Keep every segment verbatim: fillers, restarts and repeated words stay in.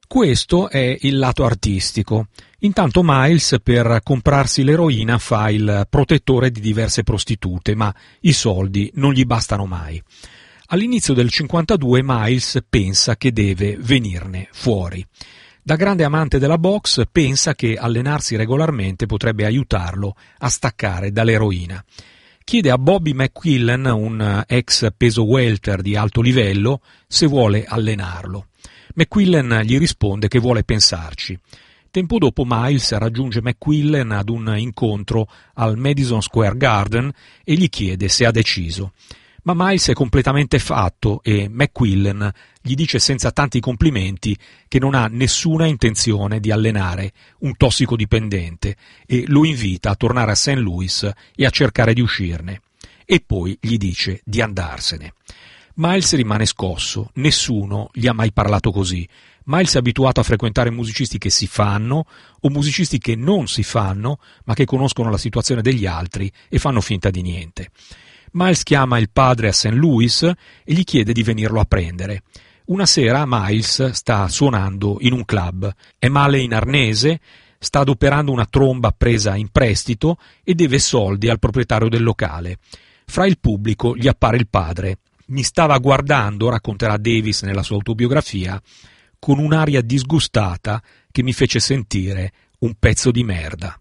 Questo è il lato artistico. Intanto Miles, per comprarsi l'eroina, fa il protettore di diverse prostitute, ma i soldi non gli bastano mai. All'inizio del cinquantadue Miles pensa che deve venirne fuori. Da grande amante della box pensa che allenarsi regolarmente potrebbe aiutarlo a staccare dall'eroina. Chiede a Bobby McQuillan, un ex peso welter di alto livello, se vuole allenarlo. McQuillan gli risponde che vuole pensarci. Tempo dopo Miles raggiunge McQuillan ad un incontro al Madison Square Garden e gli chiede se ha deciso. Ma Miles è completamente fatto e McQuillan gli dice senza tanti complimenti che non ha nessuna intenzione di allenare un tossicodipendente e lo invita a tornare a Saint Louis e a cercare di uscirne. E poi gli dice di andarsene. Miles rimane scosso, nessuno gli ha mai parlato così. Miles è abituato a frequentare musicisti che si fanno o musicisti che non si fanno, ma che conoscono la situazione degli altri e fanno finta di niente. Miles chiama il padre a Saint Louis e gli chiede di venirlo a prendere. Una sera Miles sta suonando in un club, è male in arnese, sta adoperando una tromba presa in prestito e deve soldi al proprietario del locale. Fra il pubblico gli appare il padre. Mi stava guardando, racconterà Davis nella sua autobiografia, con un'aria disgustata che mi fece sentire un pezzo di merda.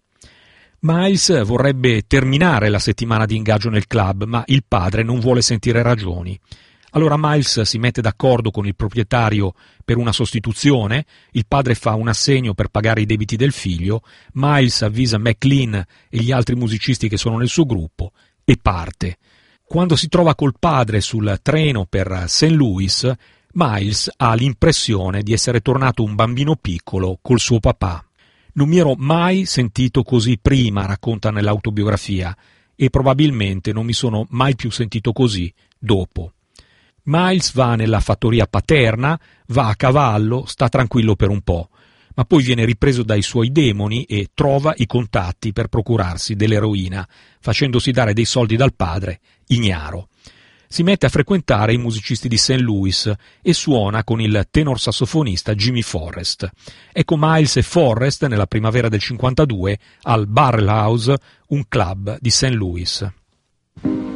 Miles vorrebbe terminare la settimana di ingaggio nel club, ma il padre non vuole sentire ragioni. Allora Miles si mette d'accordo con il proprietario per una sostituzione, il padre fa un assegno per pagare i debiti del figlio, Miles avvisa McLean e gli altri musicisti che sono nel suo gruppo e parte. Quando si trova col padre sul treno per Saint Louis, Miles ha l'impressione di essere tornato un bambino piccolo col suo papà. Non mi ero mai sentito così prima, racconta nell'autobiografia, e probabilmente non mi sono mai più sentito così dopo. Miles va nella fattoria paterna, va a cavallo, sta tranquillo per un po', ma poi viene ripreso dai suoi demoni e trova i contatti per procurarsi dell'eroina, facendosi dare dei soldi dal padre, ignaro. Si mette a frequentare i musicisti di Saint Louis e suona con il tenor sassofonista Jimmy Forrest. Ecco Miles e Forrest nella primavera del cinquantadue al Barrel House, un club di Saint Louis.